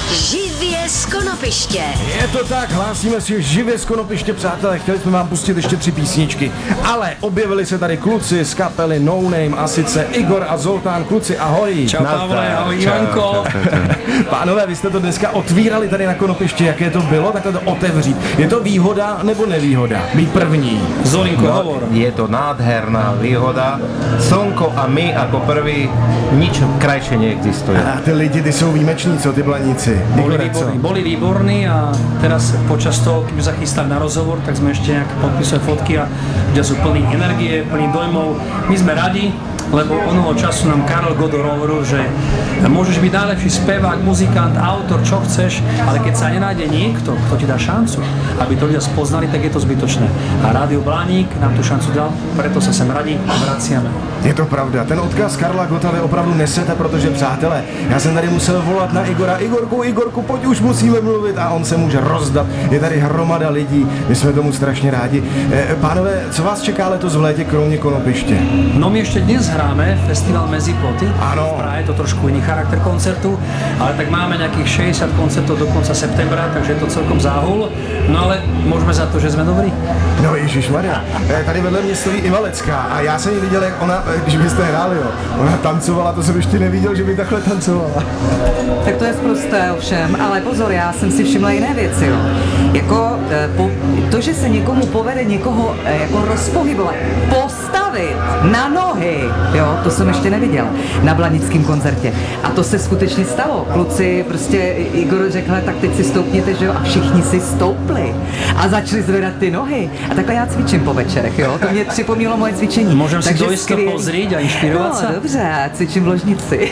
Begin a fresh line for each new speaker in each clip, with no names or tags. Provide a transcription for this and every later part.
Živě z Konopiště.
Je to tak, hlásíme si živě z Konopiště, přátelé, chtěli jsme vám pustit ještě 3 písničky, ale objevili se tady kluci z kapely No Name, a sice Igor a Zoltán. Kluci, ahoj.
Čau Pavle, ahoj Ivanko.
Pánové, vy jste to dneska otvírali tady na Konopiště, jaké to bylo, takhle to otevřít. Je to výhoda nebo nevýhoda? Být první.
Zolinko, hovor.
Je to nádherná výhoda. Slnko a my ako prvý, nič krajšie neexistuje.
A ty lidi, ty jsou výjimeční, co ty blaníci?
Boli výborní a teraz počas toho, kým sa chystali na rozhovor, tak sme ešte nejak podpísali fotky a ľudia sú plní energie, plní dojmov. My sme radi, lebo onoho času nám Karel Godor hovoril, že môžeš byť najlepší spevák, muzikant, autor, čo chceš, ale keď sa nenájde niekto, kto ti dá šancu, aby to ľudia spoznali, tak je to zbytočné. A Rádio Blaník nám tu šancu dal, preto sa sem radi vraciame.
Je to pravda, ten odkaz Karla Gota vy opravdu nesete, protože přátelé, já jsem tady musel volat na Igora, Igorku, pojď už musíme mluvit, a on se může rozdat, je tady hromada lidí, my jsme tomu strašně rádi. Pánové, co vás čeká letos v létě kromě Konopiště?
No my ešte dnes hráme festival Meziploty.
Áno.
V Prahe je to trošku iný charakter koncertu, ale tak máme nejakých 60 koncertov do konca septembra, takže je to celkom záhul. No ale môžeme za to, že sme dobrí.
No ježišmarja, tady vedle mě stojí Iva Lecká a já jsem ji viděl, jak ona, když byste hráli, jo, ona tancovala, to jsem ještě neviděl, že by takhle tancovala.
Tak to je sprosté ovšem, ale pozor, já jsem si všimla jiné věci, jo. Jako to, že se někomu povede někoho jako rozpohybovat, postavit na nohy, jo, to jsem ještě neviděla na blanickém koncertě. A to se skutečně stalo. Kluci, prostě Igor řekl, tak teď si stoupněte, že jo, a všichni si stoupli a začali zvedat ty nohy. A takhle já cvičím po večerech, jo, to mě připomnělo moje cvičení.
Môžem si dojsť to pozrieť a inšpirovať sa?
No, dobře, cvičím v ložnici.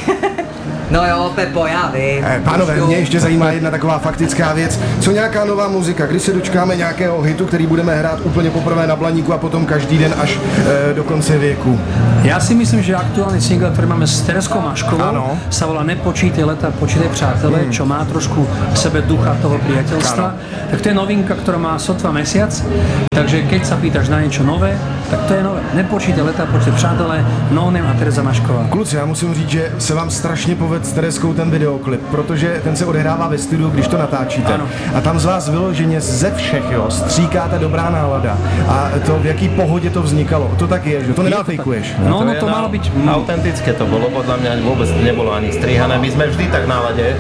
No jo, Pepo, já vím.
Pánové, mě ještě zajímá jedna taková faktická věc. Co nějaká nová muzika? Kdy se dočkáme nějakého hitu, který budeme hrát úplně poprvé na Blaníku a potom každý den až do konce věku?
Ja si myslím, že aktuálny single, ktorý máme s Tereskou Maškovou,
Áno.
sa volá Nepočítaj leta, počítaj přátelé, čo má trošku v sebe ducha toho priateľstva. Tak to je novinka, ktorá má sotva mesiac, takže keď sa pýtaš na niečo nové, tak to je nové. Nepočítaj leta, počítaj přátelé, No Name a Tereza Mašková.
Kluci, já musím říct, že se vám strašně povedl s Tereskou ten videoklip, protože ten se odehrává ve studiu, když to natáčíte.
Ano.
A tam z vás vyloženě ze všech, jo, stříkáte dobrá nálada. A to, v jaký pohodě to vznikalo, to tak je, že to nenafejkuješ.
No, to malo byť
autentické to bolo, podľa mňa vôbec nebolo ani strihané. My sme vždy tak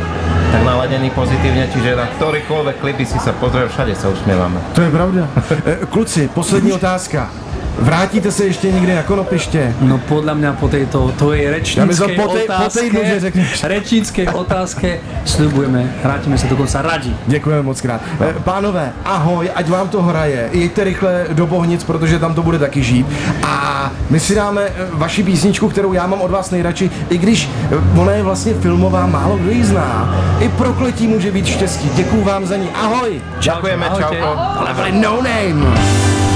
naladení pozitívne, čiže na ktorýkoľvek klipy si sa pozrel, všade sa usmievame.
To je pravda. Kluci, poslední otázka. Vrátíte se ještě někdy na Konopiště?
No podľa mňa po tejto tvojej rečníckej otázke sľubujeme, vrátime sa dokonca radi.
Děkujeme moc krát. Pánové, ahoj, ať vám to hraje. Jeďte rychle do Bohnic, protože tam to bude taky žít. A my si dáme vaši písničku, kterou já mám od vás nejradši, i když ona je vlastně filmová, málo kdo ji zná. I prokletí může být štěstí. Děkuju vám za ní. Ahoj.
Ďakujeme, čauko.
Ale No Name.